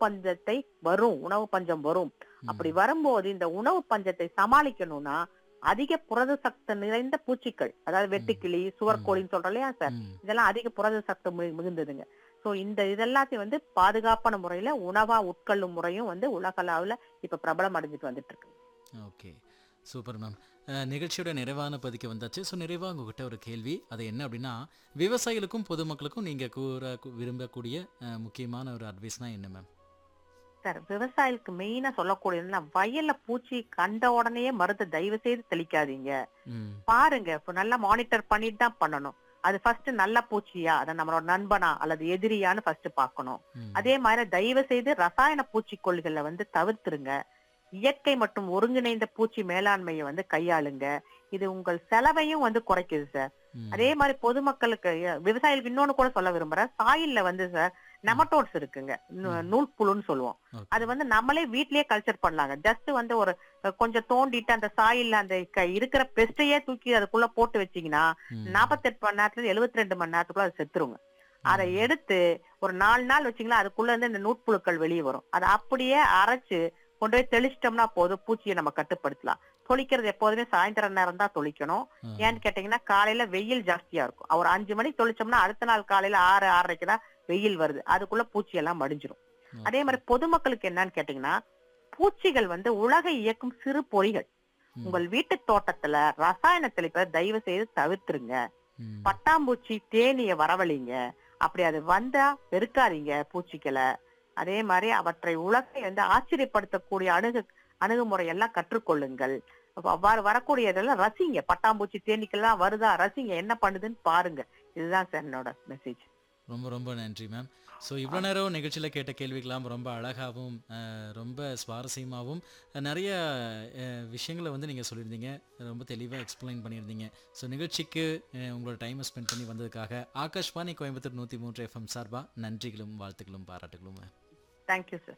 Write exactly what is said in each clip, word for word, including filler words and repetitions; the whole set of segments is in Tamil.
பஞ்சத்தை வரும், உணவு பஞ்சம் வரும். அப்படி ம். வரும்போது இந்த உணவு பஞ்சத்தை சமாளிக்கணும்னா அதிக புரத சத்து நிறைந்த பூச்சிகள், அதாவது ம். வெட்டுக்கிளி, ம். சுவர்கோழின்னு சொல்றோம் இல்லையா சார், ம். இதெல்லாம் அதிக புரத சத்து மி- மிகுந்ததுங்க. சோ இந்த இதெல்லாத்தையும் வந்து பாதுகாப்பான முறையில உணவா உட்கொள்ளும் முறையும் வந்து உலக அளவுல இப்ப பிரபலம் அடைஞ்சிட்டு வந்துட்டு இருக்கு. ஓகே. Super ma'am. அ நிகழ்ச்சியோட நிறைவான பதிக்கு வந்தாச்சு. ஸோ நிறைவா உங்ககிட்ட ஒரு கேள்வி. அது என்ன அப்படின்னா, விவசாயிகளுக்கும் பொதுமக்களுக்கும் நீங்க கூற கு விரும்பக்கூடிய அ முக்கியமான ஒரு அட்வைஸ்னா என்ன மேம்? சார், விவசாயிகளுக்கு மெயினா சொல்லக்கூடியதுன்னா வயல்ல பூச்சி கண்ட உடனே மருந்து தயவு செய்து தெளிக்காதீங்க. ம். பாருங்க, இப்ப நல்லா மானிட்டர் பண்ணிட்டு தான் பண்ணணும். அது ஃபர்ஸ்ட் நல்ல பூச்சியா, அதை நம்மளோட நண்பனா அல்லது எதிரியான்னு ஃபர்ஸ்ட் பார்க்கணும். ம். அதே மாதிரி தயவு செய்து ரசாயன பூச்சிக்கொல்லிகளை வந்து தவிர்த்துருங்க. இயற்கை மற்றும் ஒருங்கிணைந்த பூச்சி மேலாண்மையை வந்து கையாளுங்க. இது உங்கள் செலவையும் வந்து குறைக்குது சார். அதே ம். மாதிரி பொதுமக்களுக்கு அஹ், விவசாயிகளுக்கு இன்னொன்னு கூட சொல்ல விரும்புறேன். சாயில்ல வந்து சார் ம். நெமட்டோட்ஸ் இருக்குங்க. நூ- ம். நூல்புழுன்னு சொல்லுவோம். ஓகே. அது வந்து நம்மளே வீட்லயே கல்ச்சர் பண்ணலாங்க. ஜஸ்ட் வந்து ஒரு அஹ், கொஞ்சம் தோண்டிட்டு அந்த சாயில்ல அந்த க- இருக்கிற பெஸ்டையே தூக்கி அதுக்குள்ள போட்டு வச்சீங்கன்னா ம். நாற்பத்தெட்டு மணி நேரத்துல எழுபத்தி ரெண்டு மணி நேரத்துக்குள்ள அது செத்துருங்க. அதை ம். எடுத்து ஒரு நாலு நாள் வச்சீங்களா அதுக்குள்ள இருந்து இந்த நூட்புழுக்கள் வெளியே வரும். அதை அப்படியே அரைச்சு கொண்டு போய் தெளிச்சிட்டோம்னா போதும், பூச்சியை நம்ம கட்டுப்படுத்தலாம். தொளிக்கிறது எப்போதுமே சாயந்தரம் நேரம் தான் தொளிக்கணும். ஆ. ஏன்னு கேட்டீங்கன்னா காலையில வெயில் ஜாஸ்தியா இருக்கும். ஒரு அஞ்சு மணிக்கு தொளிச்சோம்னா அடுத்த நாள் காலையில ஆறு ஆறரைக்கு தான் வெயில் வருது. அதுக்குள்ள பூச்சி எல்லாம் மடிஞ்சிரும். அதே ஓகே. மாதிரி பொதுமக்களுக்கு என்னன்னு கேட்டீங்கன்னா, பூச்சிகள் வந்து உலகை இயக்கும் சிறு பொறிகள். ம். உங்கள் வீட்டு தோட்டத்துல ரசாயன தெளிப்பை தயவு செய்து தவிர்த்துருங்க. ம். பட்டாம்பூச்சி தேனீய வரவழைங்க. அப்படி அது வந்தா வெறுக்காதீங்க பூச்சிகளை. அதே மாதிரி அவற்றை உலகை வந்து ஆச்சரியப்படுத்தக்கூடிய அணுகு அணுகுமுறை எல்லாம் கற்றுக்கொள்ளுங்கள். அப்ப அவ்வாறு வரக்கூடியதெல்லாம் ரசிங்க. பட்டாம்பூச்சி தேனீக்கெல்லாம் வருதா, ரசிங்க, என்ன பண்ணுதுன்னு பாருங்க. இதுதான் சார் என்னோட மெசேஜ். ரொம்ப ரொம்ப நன்றி மேம். ஸோ இவ்வளோ நேரம் நிகழ்ச்சியில் கேட்ட கேள்விக்கெல்லாம் ரொம்ப அழகாகவும் அஹ், ரொம்ப சுவாரஸ்யமாகவும் அஹ், நிறைய அஹ், விஷயங்களை வந்து நீங்கள் சொல்லியிருந்தீங்க. ரொம்ப தெளிவாக எக்ஸ்பிளைன் பண்ணியிருந்தீங்க. ஸோ நிகழ்ச்சிக்கு அஹ், உங்களோட டைமை ஸ்பெண்ட் பண்ணி வந்ததுக்காக ஆகாஷ்வாணி கோயம்புத்தூர் நூற்றி மூன்று எஃப்எம் சார்பாக நன்றிகளும் வாழ்த்துக்களும் பாராட்டுகளும் மேம். Thank you sir.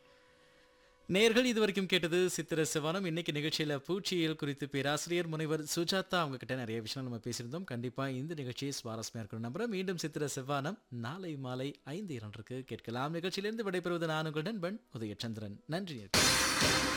நேயர்கள் இது வரைக்கும் கேட்டது சித்திர சிவானம். இன்னைக்கு நிகழ்ச்சியில் பூச்சியியல் குறித்து பேராசிரியர் முனைவர் சுஜாதா அவங்க கிட்ட நிறைய விஷயம் நம்ம பேசியிருந்தோம். கண்டிப்பாக இந்த நிகழ்ச்சியை சுவாரஸ்யமாக இருக்கணும் நம்புறேன். மீண்டும் சித்திர சிவானம் நாளை மாலை ஐந்து இரண்டுக்கு கேட்கலாம். நிகழ்ச்சியிலிருந்து விடைபெறுவது நான் உங்கள் நண்பன் உதயச்சந்திரன். நன்றி.